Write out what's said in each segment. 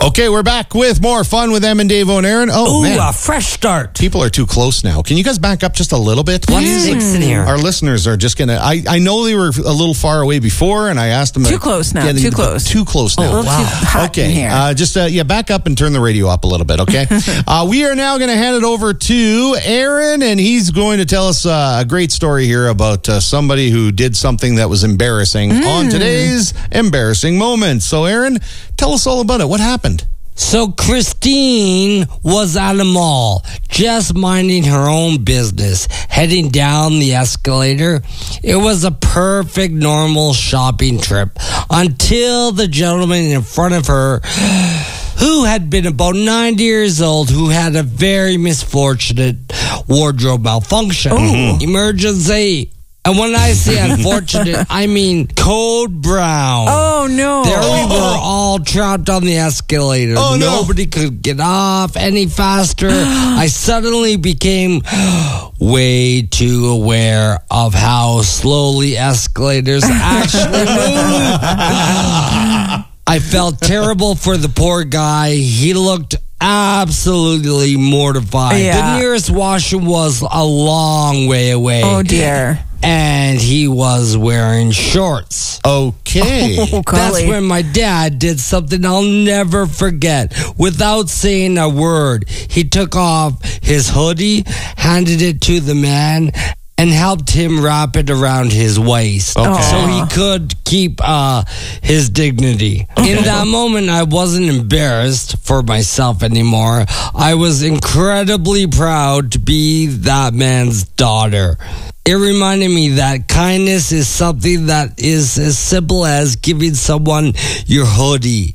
Okay, we're back with more fun with Em and Dave and Aaron. Ooh, man. a fresh start. People are too close now. Can you guys back up just a little bit? What's in here? Our listeners are just going to... I know they were a little far away before, and I asked them... Too close now. Too close. Too close now. A little too hot in here. Just back up and turn the radio up a little bit, okay? We are now going to hand it over to Aaron, and he's going to tell us a great story here about somebody who did something that was embarrassing on today's Embarrassing Moments. So, Aaron, tell us all about it. What happened? So Christine was at a mall, just minding her own business, heading down the escalator. It was a perfect, normal shopping trip until the gentleman in front of her, who had been about 90 years old, who had a very misfortunate wardrobe malfunction. Emergency. And when I say unfortunate, I mean code brown. Oh, no. There we were all trapped on the escalator. Oh, no. Nobody could get off any faster. I suddenly became way too aware of how slowly escalators actually move. I felt terrible for the poor guy. He looked absolutely mortified. Yeah. The nearest washroom was a long way away. Oh, dear. And he was wearing shorts. Okay. Oh, That's golly. when my dad did something I'll never forget. Without saying a word, he took off his hoodie, handed it to the man, and helped him wrap it around his waist. Okay. So he could keep his dignity. In that moment, I wasn't embarrassed for myself anymore. I was incredibly proud to be that man's daughter. It reminded me that kindness is something that is as simple as giving someone your hoodie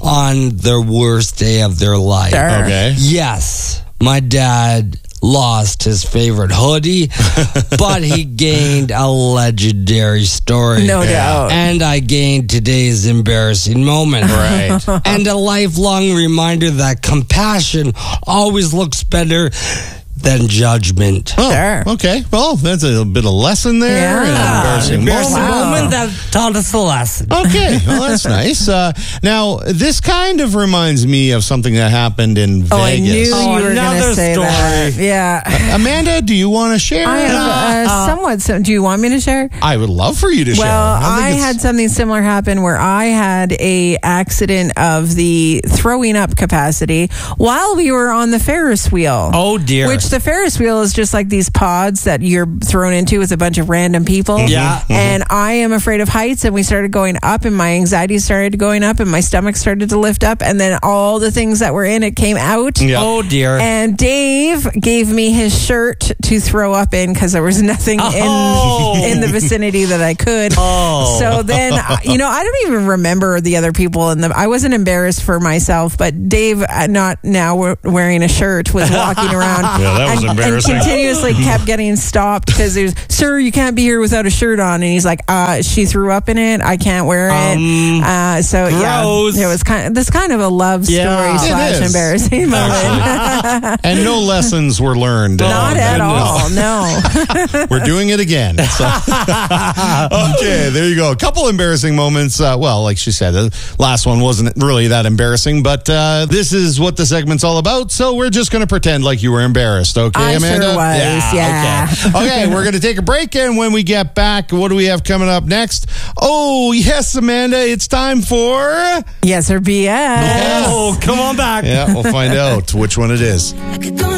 on their worst day of their life. Sure. Okay. Yes, my dad lost his favorite hoodie, but he gained a legendary story. No doubt. And I gained today's embarrassing moment. Right. And a lifelong reminder that compassion always looks better than judgment. Oh, Sure. okay. Well, that's a bit of lesson there. Yeah. An embarrassing moment. moment that taught us a lesson. Okay, well, that's nice. Now, this kind of reminds me of something that happened in Vegas. Oh, I knew you were going another to say story. that. Yeah. Amanda, do you want to share? I have somewhat. Do you want me to share? I would love for you to share. Well, think I it's- had something similar happen where I had a accident of the throwing up capacity while we were on the Ferris wheel. Oh, dear. Which the Ferris wheel is just like these pods that you're thrown into with a bunch of random people. Yeah. And I am afraid of heights, and we started going up, and my anxiety started going up, and my stomach started to lift up, and then all the things that were in it came out. Yeah. Oh, dear. And Dave gave me his shirt to throw up in because there was nothing in the vicinity that I could. Oh. So then, I don't even remember the other people. I wasn't embarrassed for myself, but Dave, not now wearing a shirt, was walking around. Yeah, that was embarrassing. And continuously kept getting stopped because there's, sir, you can't be here without a shirt on. And he's like, she threw up in it. I can't wear it. So gross. yeah, it was kind of a love story Yeah. It / is. embarrassing moment. And no lessons were learned. Not at all. No. We're doing it again. So. Okay, there you go. A couple embarrassing moments. Well, like she said, the last one wasn't really that embarrassing, but this is what the segment's all about. So we're just going to pretend like you were embarrassed. Okay, I Amanda? sure was. Yeah. Okay, we're going to take a break, and when we get back, what do we have coming up next? Oh, yes, Amanda, it's time for... Yes or BS. Oh, come on back. Yeah, we'll find out which one it is. I could go